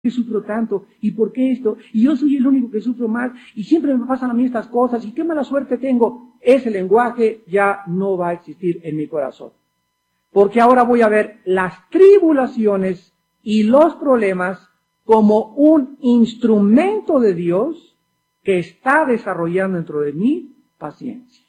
qué sufro tanto? ¿Y por qué esto? Y yo soy el único que sufro más, y siempre me pasan a mí estas cosas, y qué mala suerte tengo. Ese lenguaje ya no va a existir en mi corazón. Porque ahora voy a ver las tribulaciones y los problemas como un instrumento de Dios que está desarrollando dentro de mí paciencia.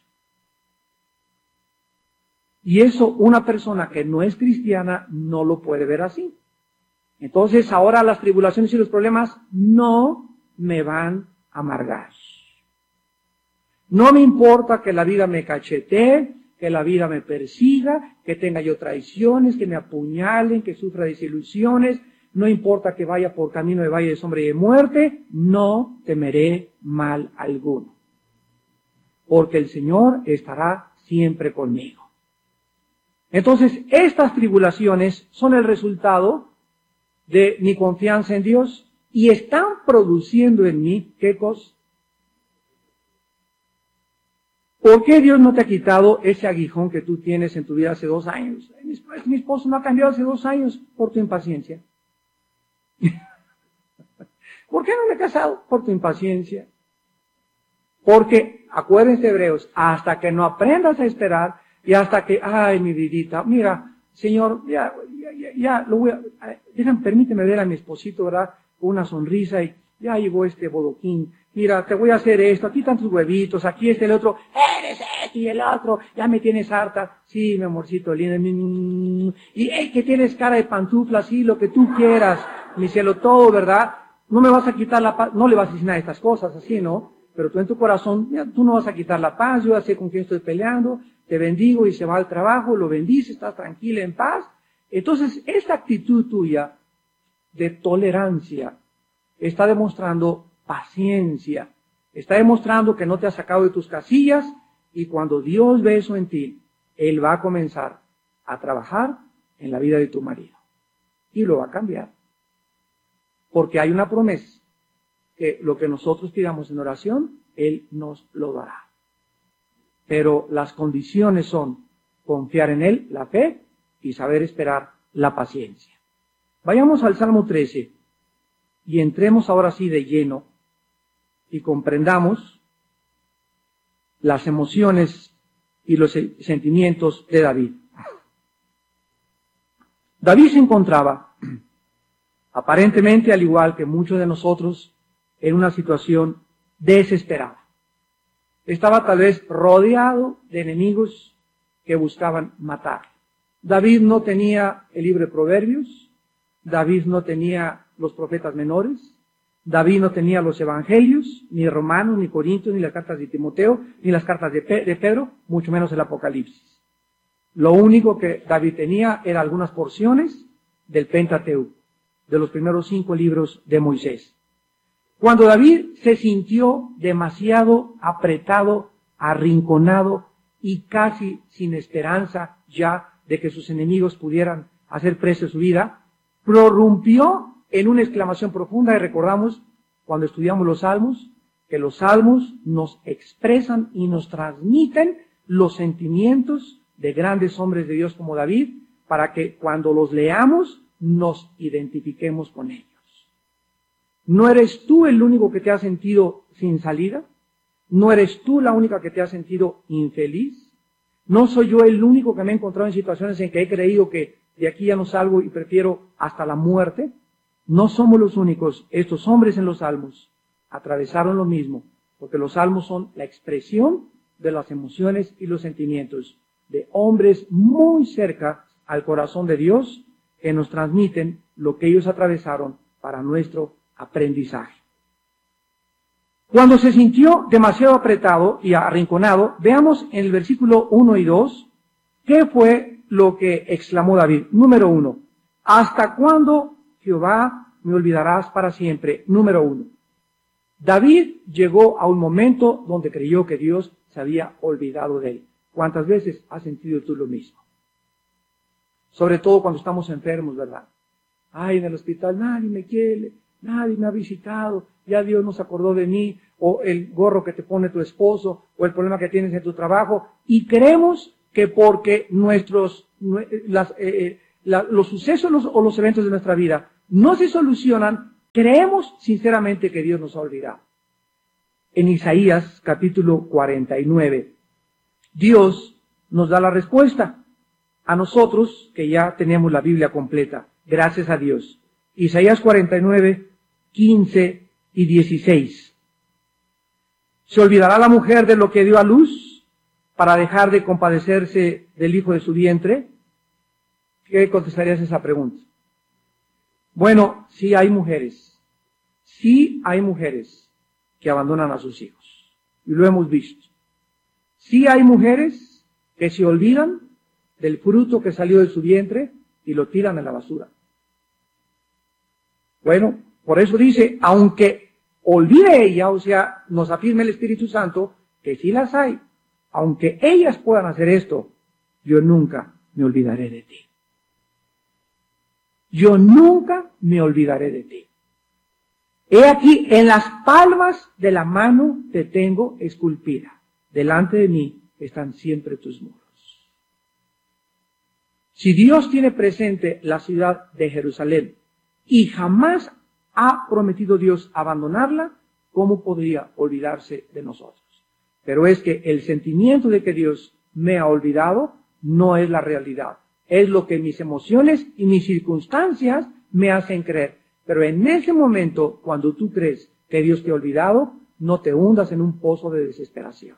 Y eso una persona que no es cristiana no lo puede ver así. Entonces ahora las tribulaciones y los problemas no me van a amargar. No me importa que la vida me cachetee, que la vida me persiga, que tenga yo traiciones, que me apuñalen, que sufra desilusiones. No importa que vaya por camino de valle de sombra y de muerte, no temeré mal alguno. Porque el Señor estará siempre conmigo. Entonces, estas tribulaciones son el resultado de mi confianza en Dios y están produciendo en mí, ¿qué cosa? ¿Por qué Dios no te ha quitado ese aguijón que tú tienes en tu vida hace 2 años? Mi esposo no ha cambiado hace 2 años por tu impaciencia. ¿Por qué no me he casado? Por tu impaciencia. Porque, acuérdense Hebreos, hasta que no aprendas a esperar y hasta que, ay mi vidita, mira, Señor, ya lo voy a, permíteme ver a mi esposito, ¿verdad? Con una sonrisa y ya llegó este bodoquín. Mira, te voy a hacer esto, aquí están tus huevitos, aquí está el otro, eres este y el otro, ya me tienes harta. Sí, mi amorcito lindo. Y que tienes cara de pantufla, sí, lo que tú quieras, mi cielo, todo, ¿verdad? No me vas a quitar la paz, no le vas a decir nada de estas cosas, así, ¿no? Pero tú en tu corazón, mira, tú no vas a quitar la paz, yo ya sé con quién estoy peleando, te bendigo y se va al trabajo, lo bendice, estás tranquila, en paz. Entonces, esta actitud tuya de tolerancia está demostrando paciencia, está demostrando que no te has sacado de tus casillas y cuando Dios ve eso en ti, Él va a comenzar a trabajar en la vida de tu marido y lo va a cambiar. Porque hay una promesa, que lo que nosotros pidamos en oración, Él nos lo dará. Pero las condiciones son confiar en Él, la fe, y saber esperar la paciencia. Vayamos al Salmo 13 y entremos ahora sí de lleno y comprendamos las emociones y los sentimientos de David. David se encontraba, aparentemente al igual que muchos de nosotros, en una situación desesperada. Estaba tal vez rodeado de enemigos que buscaban matar. David no tenía el libro de Proverbios, David no tenía los profetas menores, David no tenía los evangelios, ni Romanos, ni Corintios, ni las cartas de Timoteo, ni las cartas de Pedro, mucho menos el Apocalipsis. Lo único que David tenía eran algunas porciones del Pentateuco, de los primeros 5 libros de Moisés. Cuando David se sintió demasiado apretado, arrinconado y casi sin esperanza ya de que sus enemigos pudieran hacer preso de su vida, prorrumpió en una exclamación profunda y recordamos cuando estudiamos los salmos, que los salmos nos expresan y nos transmiten los sentimientos de grandes hombres de Dios como David, para que cuando los leamos nos identifiquemos con ellos. ¿No eres tú el único que te has sentido sin salida? ¿No eres tú la única que te has sentido infeliz? ¿No soy yo el único que me he encontrado en situaciones en que he creído que de aquí ya no salgo y prefiero hasta la muerte? No somos los únicos. Estos hombres en los salmos atravesaron lo mismo, porque los salmos son la expresión de las emociones y los sentimientos de hombres muy cerca al corazón de Dios que nos transmiten lo que ellos atravesaron para nuestro aprendizaje. Cuando se sintió demasiado apretado y arrinconado, veamos en el versículo 1 y 2, ¿qué fue lo que exclamó David? Número 1, ¿hasta cuándo, Jehová, me olvidarás para siempre? Número 1, David llegó a un momento donde creyó que Dios se había olvidado de él. ¿Cuántas veces has sentido tú lo mismo? Sobre todo cuando estamos enfermos, ¿verdad? Ay, en el hospital nadie me quiere, nadie me ha visitado, ya Dios no se acordó de mí, o el gorro que te pone tu esposo, o el problema que tienes en tu trabajo, y creemos que porque los sucesos o los eventos de nuestra vida no se solucionan, Creemos sinceramente que Dios nos ha olvidado. En Isaías capítulo 49, Dios nos da la respuesta a nosotros que ya tenemos la Biblia completa, gracias a Dios. Isaías 49, 15 y 16. ¿Se olvidará la mujer de lo que dio a luz para dejar de compadecerse del hijo de su vientre? ¿Qué contestarías a esa pregunta? Bueno, sí hay mujeres que abandonan a sus hijos, y lo hemos visto. Sí hay mujeres que se olvidan del fruto que salió de su vientre y lo tiran a la basura. Bueno, por eso dice, aunque olvide ella, o sea, nos afirma el Espíritu Santo, que sí las hay, aunque ellas puedan hacer esto, yo nunca me olvidaré de ti. Yo nunca me olvidaré de ti. He aquí, en las palmas de la mano te tengo esculpida. Delante de mí están siempre tus muros. Si Dios tiene presente la ciudad de Jerusalén y jamás ha prometido Dios abandonarla, ¿cómo podría olvidarse de nosotros? Pero es que el sentimiento de que Dios me ha olvidado no es la realidad. Es lo que mis emociones y mis circunstancias me hacen creer. Pero en ese momento, cuando tú crees que Dios te ha olvidado, no te hundas en un pozo de desesperación.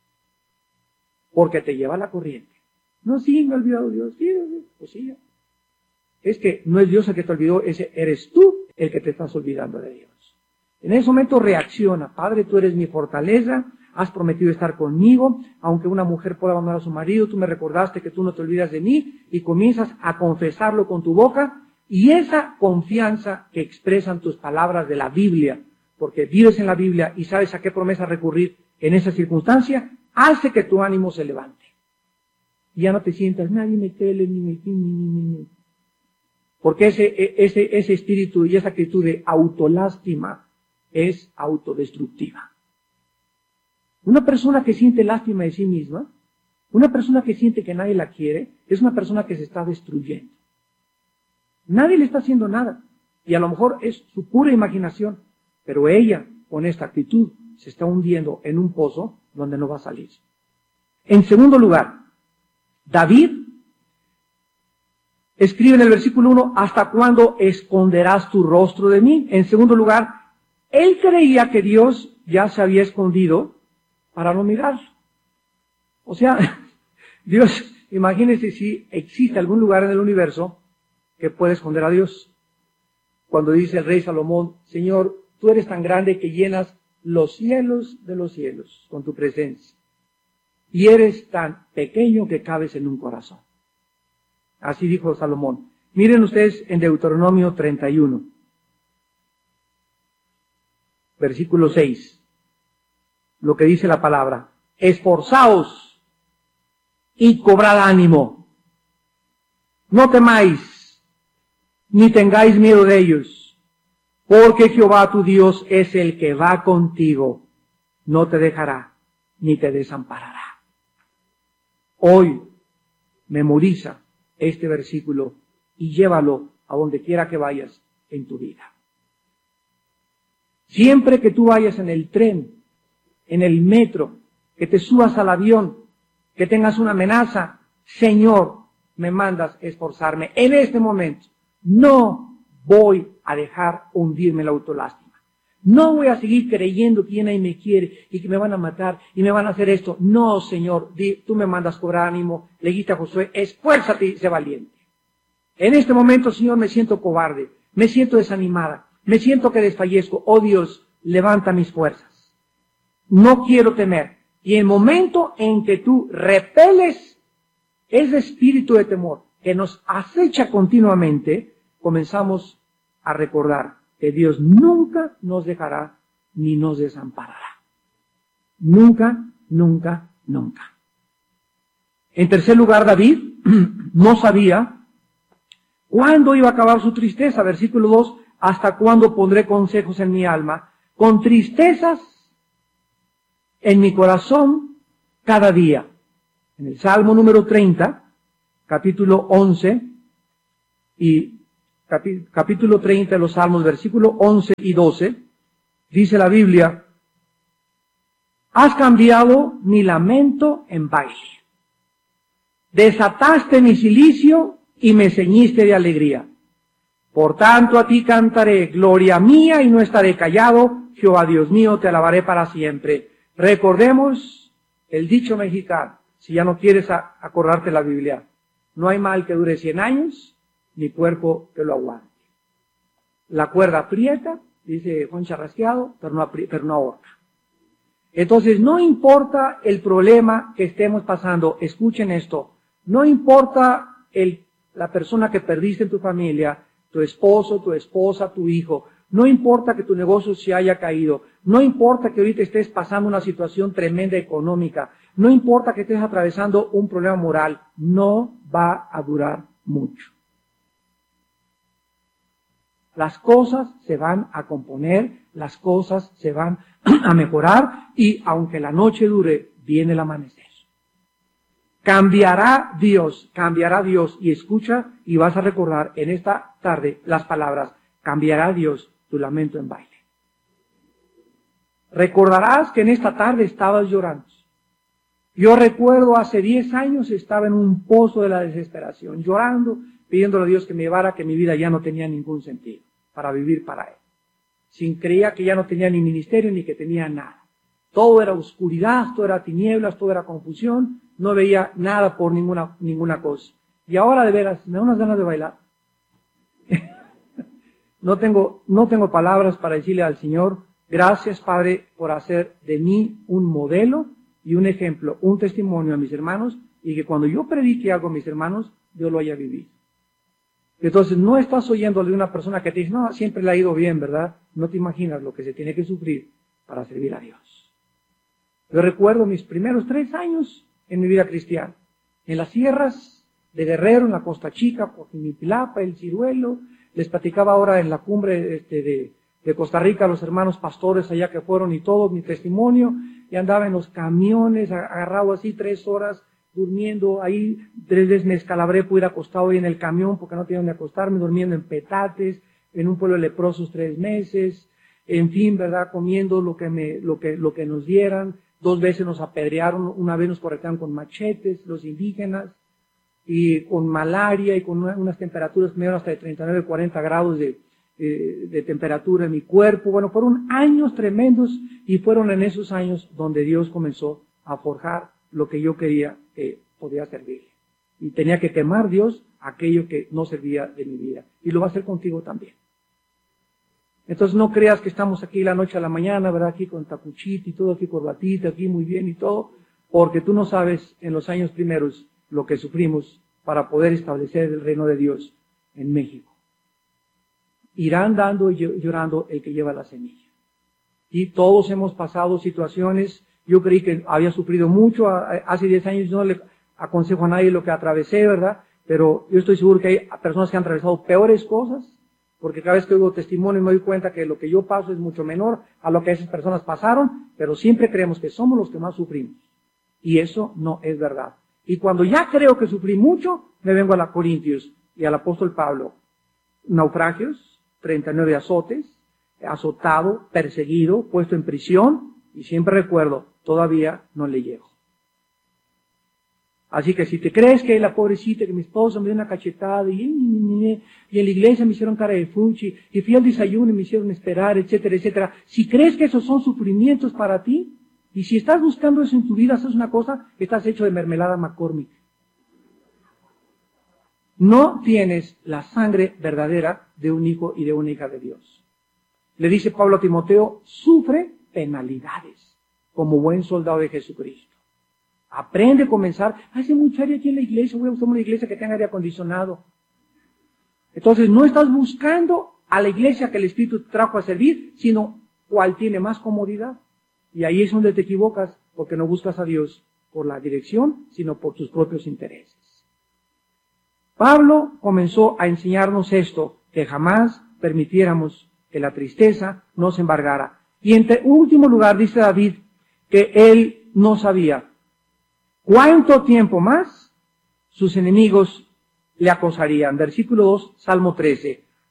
Porque te lleva la corriente. No, sí, me ha olvidado Dios. Sí, pues sí. Es que no es Dios el que te olvidó, eres tú el que te estás olvidando de Dios. En ese momento reacciona. Padre, tú eres mi fortaleza, has prometido estar conmigo, aunque una mujer pueda abandonar a su marido, tú me recordaste que tú no te olvidas de mí, y comienzas a confesarlo con tu boca, y esa confianza que expresan tus palabras de la Biblia, porque vives en la Biblia y sabes a qué promesa recurrir en esa circunstancia, hace que tu ánimo se levante. Y ya no te sientas, nadie me tele, ni. Porque ese espíritu y esa actitud de autolástima es autodestructiva. Una persona que siente lástima de sí misma, una persona que siente que nadie la quiere, es una persona que se está destruyendo. Nadie le está haciendo nada. Y a lo mejor es su pura imaginación. Pero ella, con esta actitud, se está hundiendo en un pozo donde no va a salir. En segundo lugar, David escribe en el versículo 1, ¿hasta cuándo esconderás tu rostro de mí? En segundo lugar, él creía que Dios ya se había escondido para no mirarlo. O sea, Dios, imagínense si existe algún lugar en el universo que puede esconder a Dios. Cuando dice el rey Salomón, Señor, tú eres tan grande que llenas los cielos de los cielos con tu presencia. Y eres tan pequeño que cabes en un corazón. Así dijo Salomón. Miren ustedes en Deuteronomio 31, versículo 6, lo que dice la palabra. Esforzaos y cobrad ánimo. No temáis, ni tengáis miedo de ellos, porque Jehová tu Dios es el que va contigo. No te dejará, ni te desamparará. Hoy memoriza este versículo y llévalo a donde quiera que vayas en tu vida. Siempre que tú vayas en el tren, en el metro, que te subas al avión, que tengas una amenaza, Señor, me mandas esforzarme. En este momento no voy a dejar hundirme en la autolástima. No voy a seguir creyendo que nadie me quiere y que me van a matar y me van a hacer esto. No, Señor, tú me mandas cobrar ánimo. Le dijiste a Josué, esfuérzate y sé valiente. En este momento, Señor, me siento cobarde, me siento desanimada, me siento que desfallezco. Oh Dios, levanta mis fuerzas. No quiero temer. Y el momento en que tú repeles ese espíritu de temor que nos acecha continuamente, comenzamos a recordar que Dios nunca nos dejará ni nos desamparará. Nunca, nunca, nunca. En tercer lugar, David no sabía cuándo iba a acabar su tristeza. Versículo 2, ¿hasta cuándo pondré consejos en mi alma? Con tristezas en mi corazón cada día. En el Salmo número 30, capítulo 11 y capítulo 30 de los Salmos, versículos 11 y 12, dice la Biblia: has cambiado mi lamento en baile, desataste mi cilicio y me ceñiste de alegría. Por tanto a ti cantaré, gloria mía, y no estaré callado. Jehová Dios mío, te alabaré para siempre. Recordemos el dicho mexicano, si ya no quieres acordarte la Biblia: no hay mal que dure 100 años, ni cuerpo que lo aguante. La cuerda aprieta, dice Juan Charrasqueado, pero no ahorca. Entonces, no importa el problema que estemos pasando, escuchen esto, no importa la persona que perdiste en tu familia, tu esposo, tu esposa, tu hijo, no importa que tu negocio se haya caído, no importa que ahorita estés pasando una situación tremenda económica, no importa que estés atravesando un problema moral, no va a durar mucho. Las cosas se van a componer, las cosas se van a mejorar, y aunque la noche dure, viene el amanecer. Cambiará Dios, y escucha y vas a recordar en esta tarde las palabras: cambiará Dios tu lamento en baile. Recordarás que en esta tarde estabas llorando. Yo recuerdo hace 10 años estaba en un pozo de la desesperación, llorando, pidiéndole a Dios que me llevara, que mi vida ya no tenía ningún sentido para vivir para Él. Creía que ya no tenía ni ministerio ni que tenía nada. Todo era oscuridad, todo era tinieblas, todo era confusión, no veía nada por ninguna cosa. Y ahora de veras, me da unas ganas de bailar. No tengo palabras para decirle al Señor: gracias, Padre, por hacer de mí un modelo y un ejemplo, un testimonio a mis hermanos, y que cuando yo predique algo a mis hermanos, yo lo haya vivido. Entonces, no estás oyendo de una persona que te dice: no, siempre le ha ido bien, ¿verdad? No te imaginas lo que se tiene que sufrir para servir a Dios. Yo recuerdo mis primeros 3 años en mi vida cristiana, en las sierras de Guerrero, en la Costa Chica, Coquimipilapa, El Ciruelo. Les platicaba ahora en la cumbre de Costa Rica, los hermanos pastores allá que fueron, y todo mi testimonio, y andaba en los camiones, agarrado así 3 horas, durmiendo ahí. 3 veces me escalabré, pude ir acostado ahí en el camión porque no tenía donde acostarme, durmiendo en petates, en un pueblo de leprosos 3 meses, en fin, ¿verdad? Comiendo lo que nos dieran. 2 veces nos apedrearon, una vez nos corretearon con machetes los indígenas, y con malaria, y con unas temperaturas que me dieron hasta de 39, 40 grados de temperatura en mi cuerpo. Bueno, fueron años tremendos, y fueron en esos años donde Dios comenzó a forjar lo que yo quería que podía servirle. Y tenía que quemar Dios aquello que no servía de mi vida. Y lo va a hacer contigo también. Entonces no creas que estamos aquí la noche a la mañana, ¿verdad? Aquí con tacuchito y todo, aquí corbatita, aquí muy bien y todo, porque tú no sabes en los años primeros lo que sufrimos para poder establecer el reino de Dios en México. Irá andando y llorando el que lleva la semilla. Y todos hemos pasado situaciones. Yo creí que había sufrido mucho hace 10 años, no le aconsejo a nadie lo que atravesé, ¿verdad? Pero yo estoy seguro que hay personas que han atravesado peores cosas, porque cada vez que oigo testimonio me doy cuenta que lo que yo paso es mucho menor a lo que esas personas pasaron, pero siempre creemos que somos los que más sufrimos. Y eso no es verdad. Y cuando ya creo que sufrí mucho, me vengo a la Corintios y al apóstol Pablo. Naufragios, 39 azotes, azotado, perseguido, puesto en prisión, y siempre recuerdo, todavía no le llego. Así que si te crees que la pobrecita, que mi esposo me dio una cachetada, y en la iglesia me hicieron cara de fuchi, y fui al desayuno y me hicieron esperar, etcétera, etcétera. Si crees que esos son sufrimientos para ti, y si estás buscando eso en tu vida, haces una cosa, estás hecho de mermelada McCormick. No tienes la sangre verdadera de un hijo y de una hija de Dios. Le dice Pablo a Timoteo: sufre penalidades como buen soldado de Jesucristo. Aprende a comenzar. Hace mucha aire aquí en la iglesia, voy a buscar una iglesia que tenga aire acondicionado. Entonces no estás buscando a la iglesia que el Espíritu te trajo a servir, sino cuál tiene más comodidad. Y ahí es donde te equivocas, porque no buscas a Dios por la dirección, sino por tus propios intereses. Pablo comenzó a enseñarnos esto, que jamás permitiéramos que la tristeza nos embargara. Y en último lugar dice David que él no sabía cuánto tiempo más sus enemigos le acosarían. Versículo 2, Salmo 13.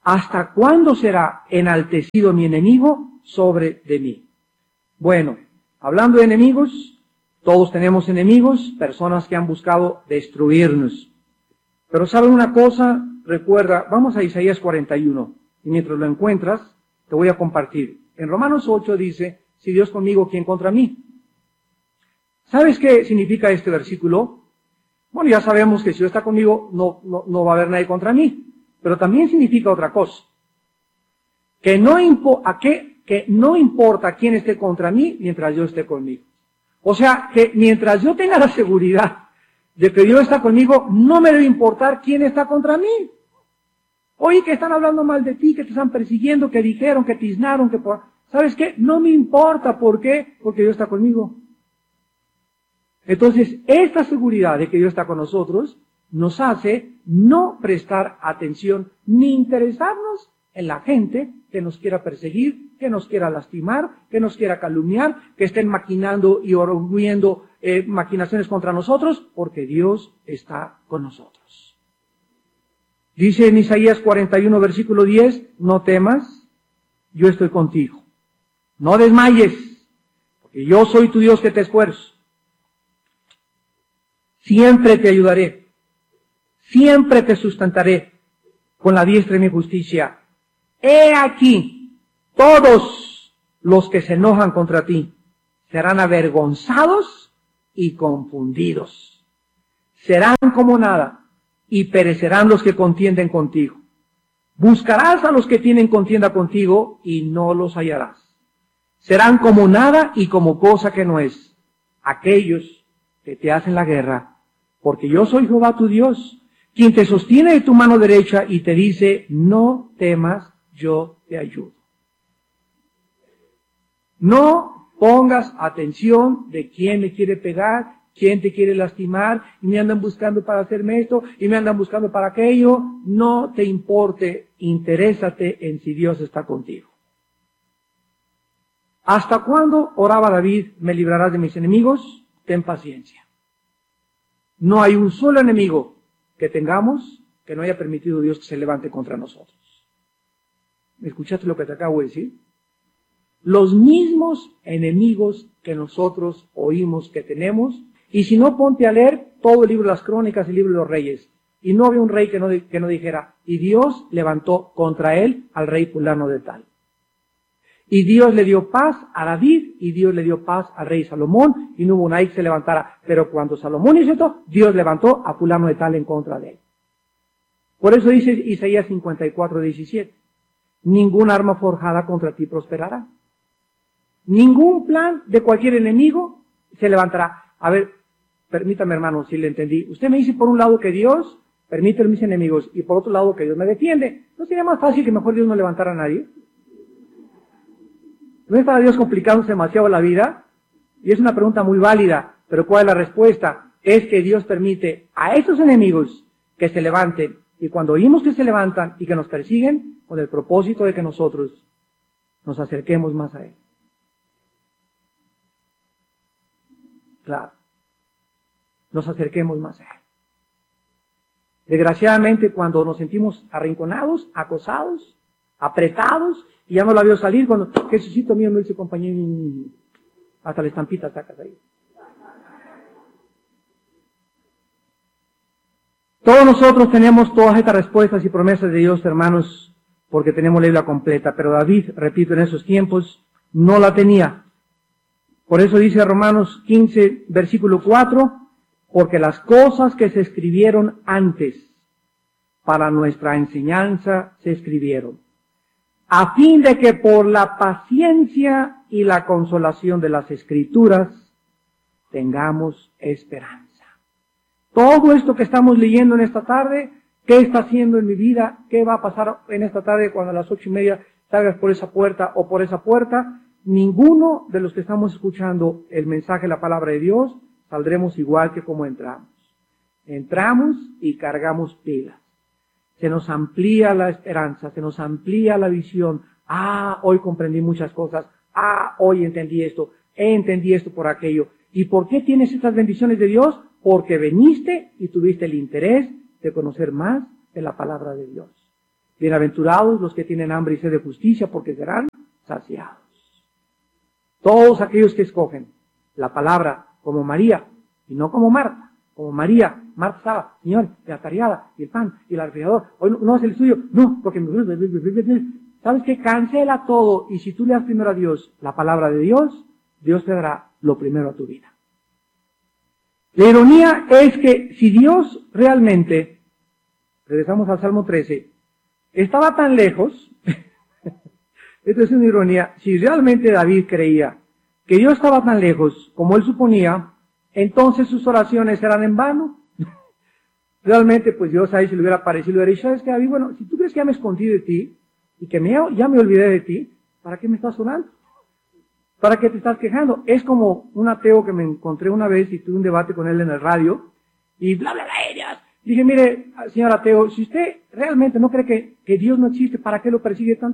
¿Hasta cuándo será enaltecido mi enemigo sobre de mí? Bueno, hablando de enemigos, todos tenemos enemigos, personas que han buscado destruirnos. Pero ¿saben una cosa? Recuerda, vamos a Isaías 41, y mientras lo encuentras, te voy a compartir. En Romanos 8 dice, si Dios conmigo, ¿quién contra mí? ¿Sabes qué significa este versículo? Bueno, ya sabemos que si Dios está conmigo, no va a haber nadie contra mí. Pero también significa otra cosa. Que no importa quién esté contra mí mientras yo esté conmigo. O sea, que mientras yo tenga la seguridad de que Dios está conmigo, no me debe importar quién está contra mí. Oye, que están hablando mal de ti, que te están persiguiendo, que dijeron, que tiznaron, que... ¿Sabes qué? No me importa. ¿Por qué? Porque Dios está conmigo. Entonces, esta seguridad de que Dios está con nosotros nos hace no prestar atención ni interesarnos en la gente que nos quiera perseguir, que nos quiera lastimar, que nos quiera calumniar, que estén maquinando y orgulliendo maquinaciones contra nosotros, porque Dios está con nosotros. Dice en Isaías 41, versículo 10, no temas, yo estoy contigo. No desmayes, porque yo soy tu Dios que te esfuerzo. Siempre te ayudaré. Siempre te sustentaré con la diestra de mi justicia. He aquí, todos los que se enojan contra ti serán avergonzados y confundidos. Serán como nada y perecerán los que contienden contigo. Buscarás a los que tienen contienda contigo y no los hallarás. Serán como nada y como cosa que no es. Aquellos que te hacen la guerra, porque yo soy Jehová tu Dios, quien te sostiene de tu mano derecha y te dice, no temas, yo te ayudo. No pongas atención de quién me quiere pegar, quién te quiere lastimar, y me andan buscando para hacerme esto, y me andan buscando para aquello. No te importe, interésate en si Dios está contigo. ¿Hasta cuándo, oraba David, me librarás de mis enemigos? Ten paciencia. No hay un solo enemigo que tengamos que no haya permitido Dios que se levante contra nosotros. ¿Me escuchaste lo que te acabo de decir? Los mismos enemigos que nosotros oímos que tenemos, y si no, ponte a leer todo el libro de las Crónicas y el libro de los Reyes, y no había un rey que no dijera, y Dios levantó contra él al rey fulano de tal. Y Dios le dio paz a David, y Dios le dio paz al rey Salomón, y no hubo nadie que se levantara. Pero cuando Salomón hizo esto, Dios levantó a fulano de tal en contra de él. Por eso dice Isaías 54:17, ningún arma forjada contra ti prosperará. Ningún plan de cualquier enemigo se levantará. A ver, permítame hermano, si le entendí. Usted me dice por un lado que Dios permite a mis enemigos, y por otro lado que Dios me defiende. ¿No sería más fácil que mejor Dios no levantara a nadie? ¿No está Dios complicándose demasiado la vida? Y es una pregunta muy válida, pero ¿cuál es la respuesta? Es que Dios permite a esos enemigos que se levanten, y cuando oímos que se levantan y que nos persiguen, con el propósito de que nosotros nos acerquemos más a Él. Claro, nos acerquemos más a Él. Desgraciadamente, cuando nos sentimos arrinconados, acosados, apretados, y ya no la veo salir, cuando Jesucito mío me dice, compañero, hasta la estampita sacas ahí. Todos nosotros tenemos todas estas respuestas y promesas de Dios, hermanos, porque tenemos la Biblia completa, pero David, repito, en esos tiempos, no la tenía. Por eso dice Romanos 15, versículo 4, porque las cosas que se escribieron antes, para nuestra enseñanza se escribieron, a fin de que por la paciencia y la consolación de las Escrituras tengamos esperanza. Todo esto que estamos leyendo en esta tarde, ¿qué está haciendo en mi vida? ¿Qué va a pasar en esta tarde cuando a las 8:30 salgas por esa puerta o por esa puerta? Ninguno de los que estamos escuchando el mensaje, la palabra de Dios, saldremos igual que como entramos. Entramos y cargamos pilas. Se nos amplía la esperanza, se nos amplía la visión. Hoy comprendí muchas cosas. Hoy entendí esto por aquello. ¿Y por qué tienes estas bendiciones de Dios? Porque veniste y tuviste el interés de conocer más de la palabra de Dios. Bienaventurados los que tienen hambre y sed de justicia, porque serán saciados. Todos aquellos que escogen la palabra como María, y no como Marta, como María. Marta estaba, Señor, la tareada, y el pan, y el refrigerador. Hoy no es el suyo, no, porque ¿sabes qué? Cancela todo, y si tú le das primero a Dios la palabra de Dios, Dios te dará lo primero a tu vida. La ironía es que si Dios realmente, regresamos al Salmo 13, estaba tan lejos, esto es una ironía, si realmente David creía que Dios estaba tan lejos como él suponía, entonces sus oraciones eran en vano. Realmente, pues Dios ahí se le hubiera aparecido y le hubiera dicho, ¿sabes qué, David? Bueno, si tú crees que ya me escondí de ti y que ya me olvidé de ti, ¿para qué me estás orando? ¿Para qué te estás quejando? Es como un ateo que me encontré una vez y tuve un debate con él en el radio y bla, bla, bla, ellas. Dije, mire, señor ateo, si usted realmente no cree que Dios no existe, ¿para qué lo persigue tanto?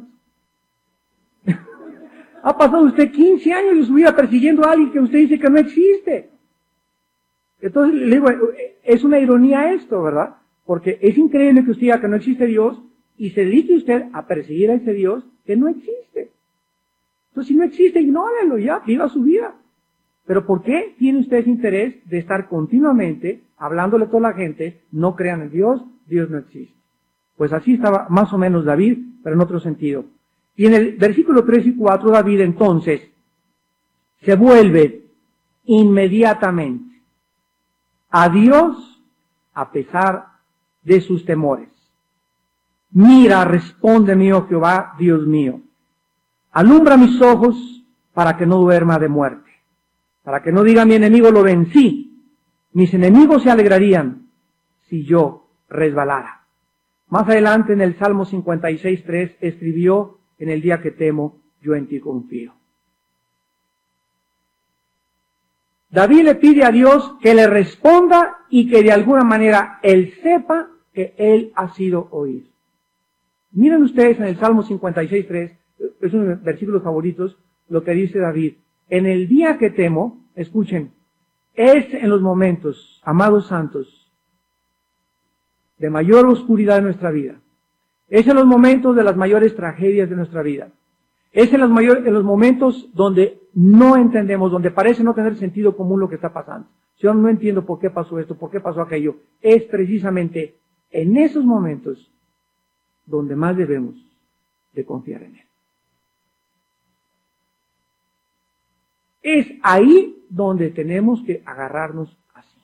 Ha pasado usted 15 años de su vida persiguiendo a alguien que usted dice que no existe. Entonces, le digo, es una ironía esto, ¿verdad? Porque es increíble que usted diga que no existe Dios y se dedique usted a perseguir a ese Dios que no existe. Entonces, si no existe, ignórelo ya, viva su vida. Pero ¿por qué tiene usted ese interés de estar continuamente hablándole a toda la gente, no crean en Dios, Dios no existe? Pues así estaba más o menos David, pero en otro sentido. Y en el versículo 3 y 4, David entonces se vuelve inmediatamente a Dios a pesar de sus temores. Mira, respóndeme, oh Jehová, Dios mío. Alumbra mis ojos para que no duerma de muerte, para que no diga mi enemigo lo vencí. Mis enemigos se alegrarían si yo resbalara. Más adelante en el Salmo 56:3 escribió, en el día que temo, yo en ti confío. David le pide a Dios que le responda y que de alguna manera él sepa que él ha sido oído. Miren ustedes en el Salmo 56:3, es uno de mis versículos favoritos, lo que dice David. En el día que temo, escuchen, es en los momentos, amados santos, de mayor oscuridad de nuestra vida. Es en los momentos de las mayores tragedias de nuestra vida. Es en los momentos donde no entendemos, donde parece no tener sentido común lo que está pasando. Yo no entiendo por qué pasó esto, por qué pasó aquello. Es precisamente en esos momentos donde más debemos de confiar en Él. Es ahí donde tenemos que agarrarnos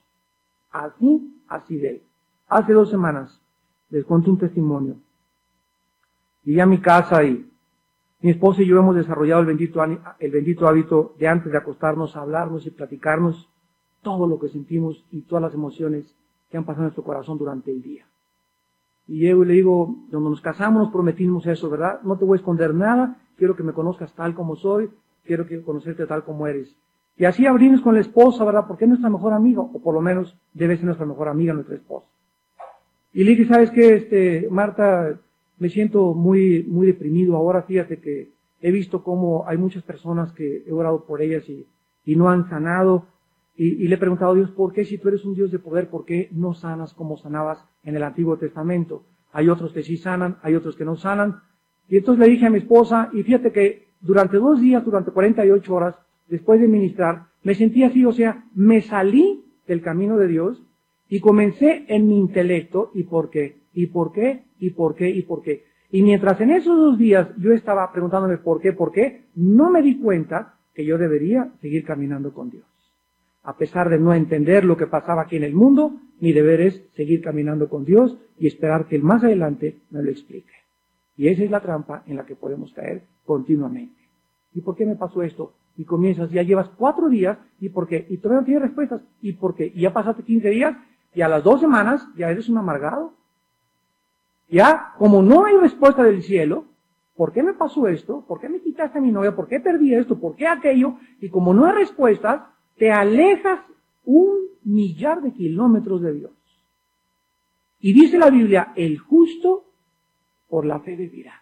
así de Él. Hace 2 semanas les conté un testimonio. Llegué a mi casa y mi esposa y yo hemos desarrollado el bendito hábito de antes de acostarnos a hablarnos y platicarnos todo lo que sentimos y todas las emociones que han pasado en nuestro corazón durante el día. Y llego y le digo, cuando nos casamos nos prometimos eso, ¿verdad? No te voy a esconder nada, quiero que me conozcas tal como soy, quiero conocerte tal como eres. Y así abrimos con la esposa, ¿verdad? Porque es nuestra mejor amiga, o por lo menos debe ser nuestra mejor amiga, nuestra esposa. Y le dije, ¿sabes qué, Marta? Me siento muy deprimido ahora, fíjate que he visto cómo hay muchas personas que he orado por ellas y no han sanado, y le he preguntado a Dios, ¿por qué si tú eres un Dios de poder, por qué no sanas como sanabas en el Antiguo Testamento? Hay otros que sí sanan, hay otros que no sanan, y entonces le dije a mi esposa, y fíjate que durante 2 días, durante 48 horas, después de ministrar, me sentí así, o sea, me salí del camino de Dios, y comencé en mi intelecto, ¿y por qué? ¿Y por qué? ¿Y por qué? ¿Y por qué? Y mientras en esos 2 días yo estaba preguntándome por qué, no me di cuenta que yo debería seguir caminando con Dios. A pesar de no entender lo que pasaba aquí en el mundo, mi deber es seguir caminando con Dios y esperar que Él más adelante me lo explique. Y esa es la trampa en la que podemos caer continuamente. ¿Y por qué me pasó esto? Y comienzas, ya llevas 4 días, ¿y por qué? Y todavía no tienes respuestas, ¿y por qué? Y ya pasaste 15 días, y a las 2 semanas ya eres un amargado. Ya, como no hay respuesta del cielo, ¿por qué me pasó esto? ¿Por qué me quitaste a mi novia? ¿Por qué perdí esto? ¿Por qué aquello? Y como no hay respuestas, te alejas 1.000.000 de kilómetros de Dios. Y dice la Biblia, el justo por la fe vivirá.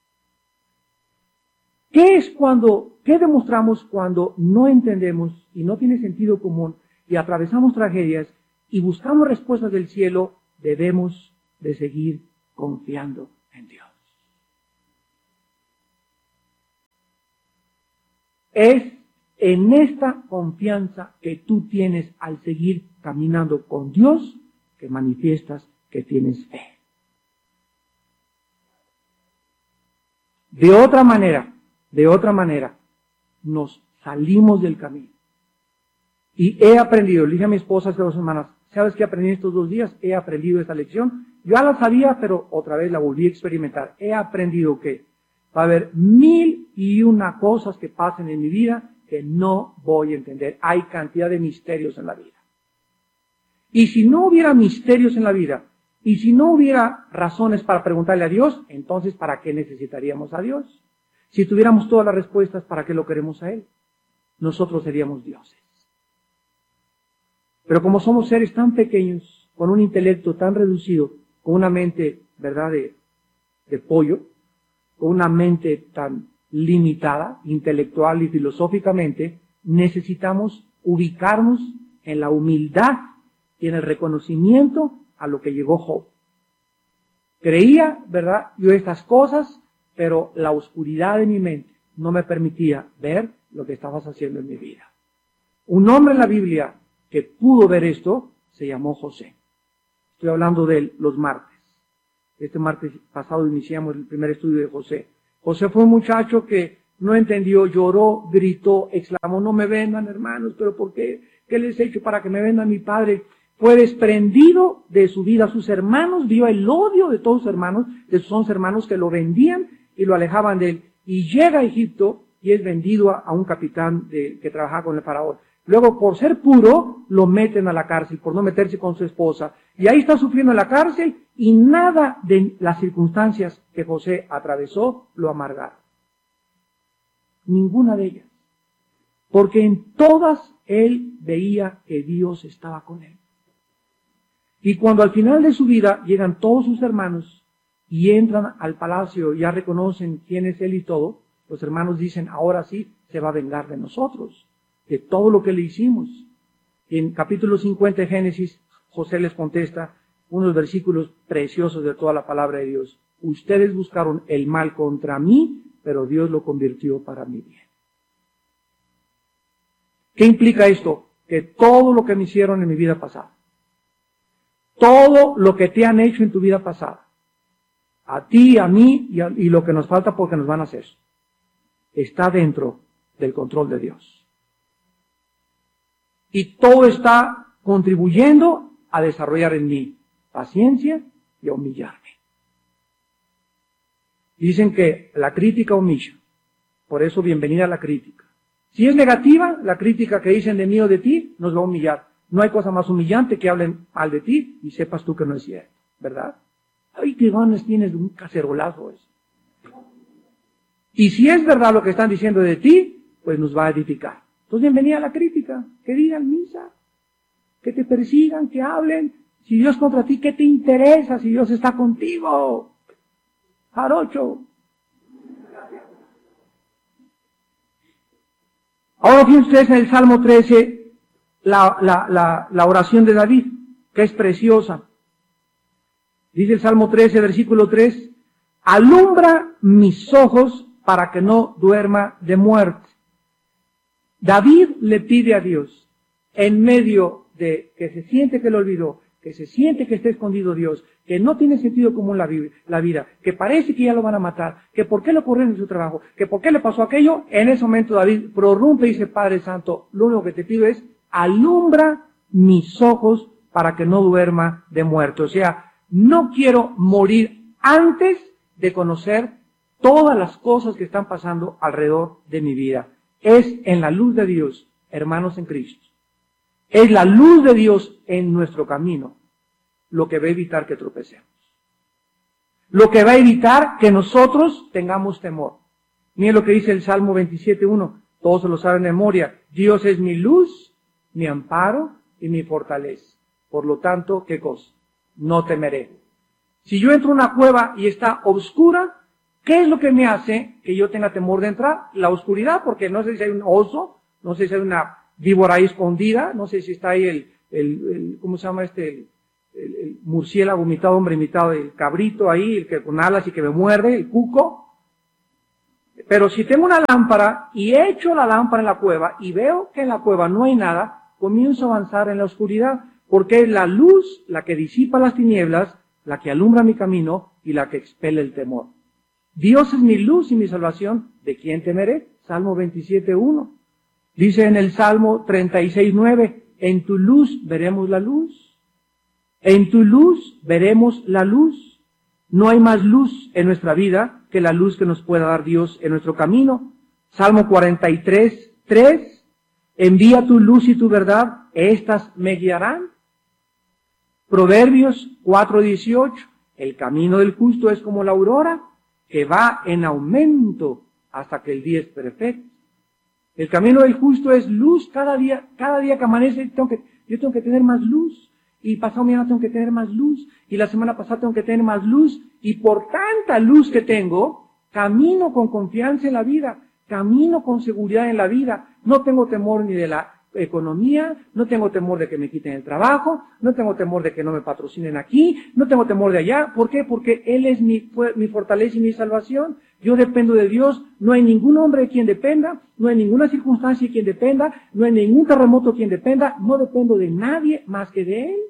¿Qué demostramos cuando no entendemos y no tiene sentido común y atravesamos tragedias y buscamos respuestas del cielo? Debemos de seguir confiando en Dios. Es en esta confianza que tú tienes al seguir caminando con Dios que manifiestas que tienes fe. De otra manera, nos salimos del camino. Y he aprendido, le dije a mi esposa hace 2 semanas, ¿sabes qué aprendí estos 2 días? He aprendido esta lección. Yo ya la sabía, pero otra vez la volví a experimentar. He aprendido que va a haber 1001 cosas que pasen en mi vida que no voy a entender. Hay cantidad de misterios en la vida. Y si no hubiera misterios en la vida, y si no hubiera razones para preguntarle a Dios, entonces ¿para qué necesitaríamos a Dios? Si tuviéramos todas las respuestas, ¿para qué lo queremos a Él? Nosotros seríamos dioses. Pero como somos seres tan pequeños, con un intelecto tan reducido, con una mente, ¿verdad?, de pollo, con una mente tan limitada, intelectual y filosóficamente, necesitamos ubicarnos en la humildad y en el reconocimiento a lo que llegó Job. Creía, ¿verdad?, yo estas cosas, pero la oscuridad de mi mente no me permitía ver lo que estabas haciendo en mi vida. Un hombre en la Biblia que pudo ver esto se llamó José. Estoy hablando de él los martes. Este martes pasado iniciamos el primer estudio de José. José fue un muchacho que no entendió, lloró, gritó, exclamó, no me vendan, hermanos, pero ¿por qué? ¿Qué les he hecho para que me vendan mi padre? Fue desprendido de su vida. Sus hermanos, vio el odio de todos sus hermanos, de sus 11 hermanos que lo vendían y lo alejaban de él. Y llega a Egipto y es vendido a un capitán que trabajaba con el faraón. Luego, por ser puro, lo meten a la cárcel, por no meterse con su esposa. Y ahí está sufriendo en la cárcel y nada de las circunstancias que José atravesó lo amargaron. Ninguna de ellas. Porque en todas él veía que Dios estaba con él. Y cuando al final de su vida llegan todos sus hermanos y entran al palacio y ya reconocen quién es él y todo, los hermanos dicen, ahora sí se va a vengar de nosotros, de todo lo que le hicimos. Y en capítulo 50 de Génesis, José les contesta unos versículos preciosos de toda la palabra de Dios. Ustedes buscaron el mal contra mí, pero Dios lo convirtió para mi bien. ¿Qué implica esto? Que todo lo que me hicieron en mi vida pasada, todo lo que te han hecho en tu vida pasada, a ti, a mí y lo que nos falta porque nos van a hacer, está dentro del control de Dios. Y todo está contribuyendo a desarrollar en mí paciencia y a humillarme. Dicen que la crítica humilla. Por eso, bienvenida a la crítica. Si es negativa, la crítica que dicen de mí o de ti, nos va a humillar. No hay cosa más humillante que hablen mal de ti y sepas tú que no es cierto, ¿verdad? Ay, qué ganas tienes de un cacerolazo eso. Y si es verdad lo que están diciendo de ti, pues nos va a edificar. Entonces, bienvenida a la crítica. Que digan misa, que te persigan, que hablen. Si Dios contra ti, ¿qué te interesa si Dios está contigo? Jarocho. Ahora fíjense ustedes en el Salmo 13, la oración de David, que es preciosa. Dice el Salmo 13, versículo 3, alumbra mis ojos para que no duerma de muerte. David le pide a Dios, en medio de que se siente que lo olvidó, que se siente que está escondido Dios, que no tiene sentido común la vida, que parece que ya lo van a matar, que por qué lo corrieron en su trabajo, que por qué le pasó aquello, en ese momento David prorrumpe y dice, Padre Santo, lo único que te pido es, alumbra mis ojos para que no duerma de muerte. O sea, no quiero morir antes de conocer todas las cosas que están pasando alrededor de mi vida. Es en la luz de Dios, hermanos en Cristo. Es la luz de Dios en nuestro camino lo que va a evitar que tropecemos. Lo que va a evitar que nosotros tengamos temor. Miren lo que dice el Salmo 27:1. Todos se lo saben de memoria. Dios es mi luz, mi amparo y mi fortaleza. Por lo tanto, ¿qué cosa? No temeré. Si yo entro a una cueva y está oscura, ¿qué es lo que me hace que yo tenga temor de entrar? La oscuridad, porque no sé si hay un oso, no sé si hay una víbora ahí escondida, no sé si está ahí ¿cómo se llama el murciélago imitado, hombre imitado, el cabrito ahí, el que con alas y que me muerde, el cuco. Pero si tengo una lámpara y echo la lámpara en la cueva y veo que en la cueva no hay nada, comienzo a avanzar en la oscuridad, porque es la luz la que disipa las tinieblas, la que alumbra mi camino y la que expele el temor. Dios es mi luz y mi salvación, ¿de quién temeré? Salmo 27:1. Dice en el Salmo 36:9, en tu luz veremos la luz. En tu luz veremos la luz. No hay más luz en nuestra vida que la luz que nos pueda dar Dios en nuestro camino. Salmo 43:3, envía tu luz y tu verdad, estas me guiarán. Proverbios 4:18, el camino del justo es como la aurora, que va en aumento hasta que el día es perfecto. El camino del justo es luz cada día que amanece, yo tengo que tener más luz. Y pasado mañana tengo que tener más luz. Y la semana pasada tengo que tener más luz. Y por tanta luz que tengo, camino con confianza en la vida. Camino con seguridad en la vida. No tengo temor ni de la economía. No tengo temor de que me quiten el trabajo. No tengo temor de que no me patrocinen aquí. No tengo temor de allá. ¿Por qué? Porque Él es mi fortaleza y mi salvación. Yo dependo de Dios. No hay ningún hombre de quien dependa. No hay ninguna circunstancia de quien dependa. No hay ningún terremoto de quien dependa. No dependo de nadie más que de Él.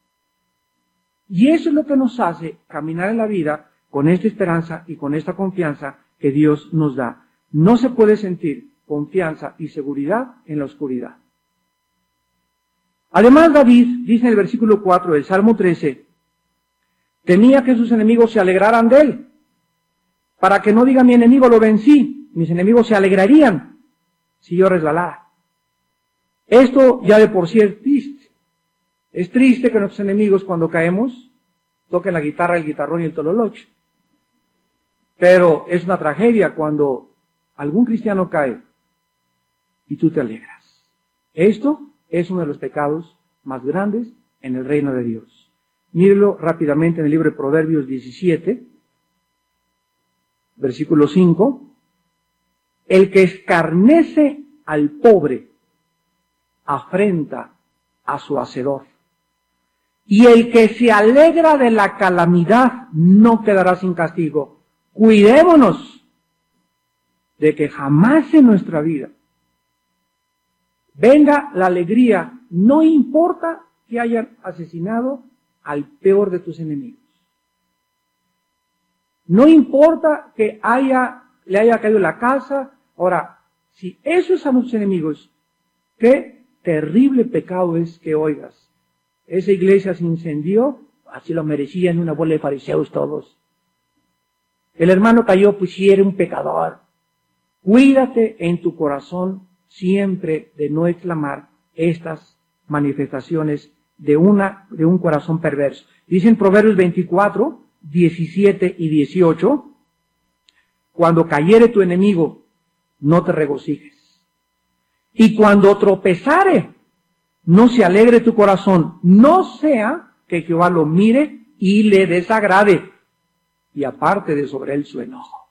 Y eso es lo que nos hace caminar en la vida con esta esperanza y con esta confianza que Dios nos da. No se puede sentir confianza y seguridad en la oscuridad. Además, David dice en el versículo 4 del Salmo 13, temía que sus enemigos se alegraran de él, para que no diga mi enemigo lo vencí, mis enemigos se alegrarían si yo resbalara. Esto ya de por sí es triste. Es triste que nuestros enemigos cuando caemos toquen la guitarra, el guitarrón y el tololoche. Pero es una tragedia cuando algún cristiano cae y tú te alegras. Esto es uno de los pecados más grandes en el reino de Dios. Mírenlo rápidamente en el libro de Proverbios 17, versículo 5. El que escarnece al pobre afrenta a su hacedor. Y el que se alegra de la calamidad no quedará sin castigo. Cuidémonos de que jamás en nuestra vida venga la alegría, no importa que hayan asesinado al peor de tus enemigos. No importa que le haya caído la casa. Ahora, si eso es a nuestros enemigos, qué terrible pecado es que oigas. Esa iglesia se incendió, así lo merecían una bola de fariseos todos. El hermano cayó, pues sí era un pecador. Cuídate en tu corazón siempre de no exclamar estas manifestaciones de un corazón perverso. Dicen Proverbios 24, 17 y 18, cuando cayere tu enemigo, no te regocijes. Y cuando tropezare, no se alegre tu corazón, no sea que Jehová lo mire y le desagrade, y aparte de sobre él su enojo.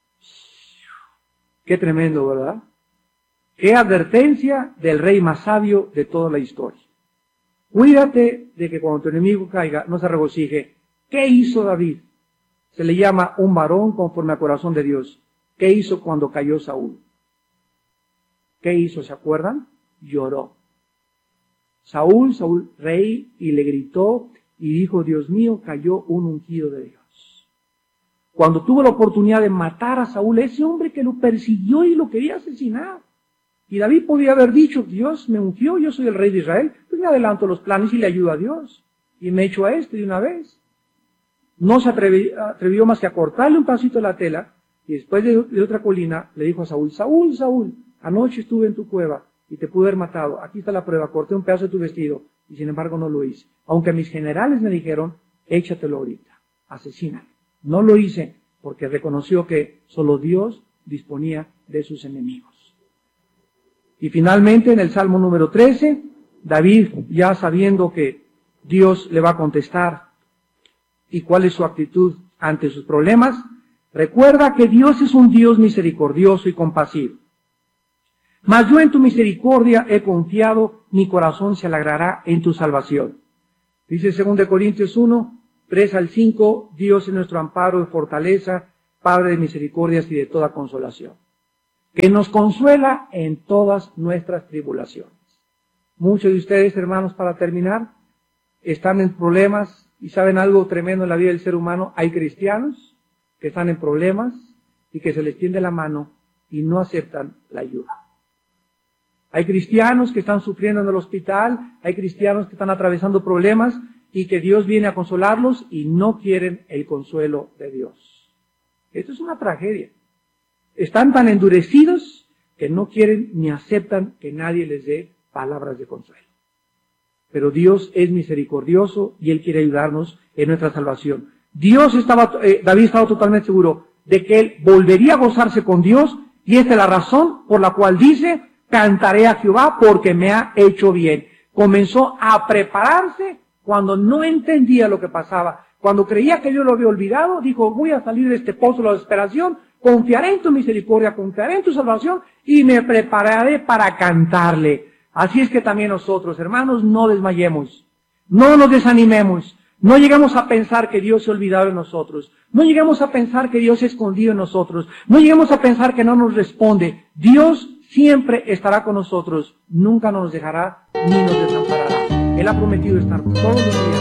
Qué tremendo, ¿verdad? Qué advertencia del rey más sabio de toda la historia. Cuídate de que cuando tu enemigo caiga, no se regocije. ¿Qué hizo David? Se le llama un varón conforme al corazón de Dios. ¿Qué hizo cuando cayó Saúl? ¿Qué hizo? ¿Se acuerdan? Lloró. Saúl, rey, y le gritó y dijo, Dios mío, cayó un ungido de Dios. Cuando tuvo la oportunidad de matar a Saúl, ese hombre que lo persiguió y lo quería asesinar. Y David podía haber dicho, Dios me ungió, yo soy el rey de Israel, pues me adelanto los planes y le ayudo a Dios. Y me echo a este de una vez. No se atrevió más que a cortarle un pedacito de la tela, y después de otra colina le dijo a Saúl, Saúl, anoche estuve en tu cueva y te pude haber matado. Aquí está la prueba, corté un pedazo de tu vestido y sin embargo no lo hice. Aunque mis generales me dijeron, échatelo ahorita, asesínalo. No lo hice porque reconoció que solo Dios disponía de sus enemigos. Y finalmente en el Salmo número 13, David, ya sabiendo que Dios le va a contestar y cuál es su actitud ante sus problemas, recuerda que Dios es un Dios misericordioso y compasivo. Mas yo en tu misericordia he confiado, mi corazón se alegrará en tu salvación. Dice 2 Corintios 1, 3 al 5, Dios es nuestro amparo y fortaleza, Padre de misericordias y de toda consolación, que nos consuela en todas nuestras tribulaciones. Muchos de ustedes, hermanos, para terminar, están en problemas y saben algo tremendo en la vida del ser humano. Hay cristianos que están en problemas y que se les tiende la mano y no aceptan la ayuda. Hay cristianos que están sufriendo en el hospital, hay cristianos que están atravesando problemas y que Dios viene a consolarlos y no quieren el consuelo de Dios. Esto es una tragedia. Están tan endurecidos que no quieren ni aceptan que nadie les dé palabras de consuelo. Pero Dios es misericordioso y Él quiere ayudarnos en nuestra salvación. David estaba totalmente seguro de que él volvería a gozarse con Dios, y esta es la razón por la cual dice: cantaré a Jehová porque me ha hecho bien. Comenzó a prepararse cuando no entendía lo que pasaba. Cuando creía que Dios lo había olvidado, dijo: voy a salir de este pozo de la desesperación, confiaré en tu misericordia, confiaré en tu salvación y me prepararé para cantarle. Así es que también nosotros, hermanos, no desmayemos, no nos desanimemos, no llegamos a pensar que Dios se ha olvidado de nosotros, no llegamos a pensar que Dios se ha escondido en nosotros, no llegamos a pensar que no nos responde. Dios siempre estará con nosotros, nunca nos dejará ni nos desamparará. Él ha prometido estar todos los días